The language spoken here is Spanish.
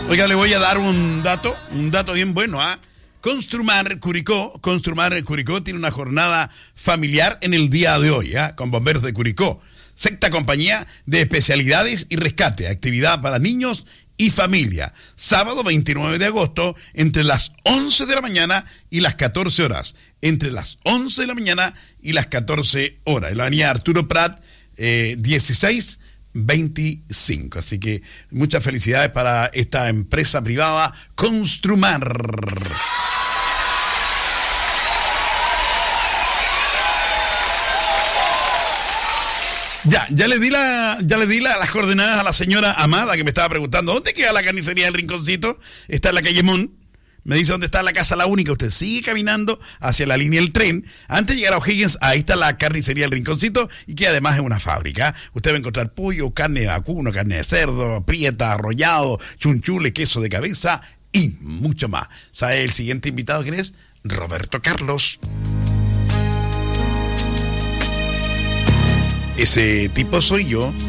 Oiga, le voy a dar un dato bien bueno, ¿ah? Construmar Curicó tiene una jornada familiar en el día de hoy, con Bomberos de Curicó. Sexta compañía de especialidades y rescate, actividad para niños y familia. Sábado 29 de agosto, entre las 11 de la mañana y las 14 horas. Entre las 11 de la mañana y las 14 horas. En la avenida Arturo Prat, 1625. Así que muchas felicidades para esta empresa privada, Construmar. Ya le di las coordenadas a la señora Amada, que me estaba preguntando ¿dónde queda la carnicería del Rinconcito? Está en la calle Mon. Me dice dónde está la Casa La Única. Usted sigue caminando hacia la línea del tren. Antes de llegar a O'Higgins, ahí está la carnicería del Rinconcito, y que además es una fábrica. Usted va a encontrar pollo, carne de vacuno, carne de cerdo, prieta, arrollado, chunchule, queso de cabeza y mucho más. ¿Sabe el siguiente invitado quién es? Roberto Carlos. Ese tipo soy yo.